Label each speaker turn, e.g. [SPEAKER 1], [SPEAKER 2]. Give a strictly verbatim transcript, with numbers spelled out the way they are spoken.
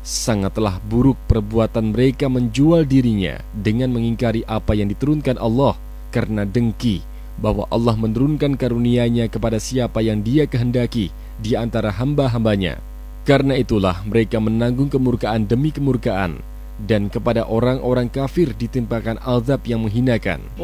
[SPEAKER 1] Sangatlah buruk perbuatan mereka menjual dirinya dengan mengingkari apa yang diturunkan Allah karena dengki bahwa Allah menurunkan karunia-Nya kepada siapa yang Dia kehendaki di antara hamba-hambanya. Karena itulah mereka menanggung kemurkaan demi kemurkaan, dan kepada orang-orang kafir ditimpakan azab yang menghinakan.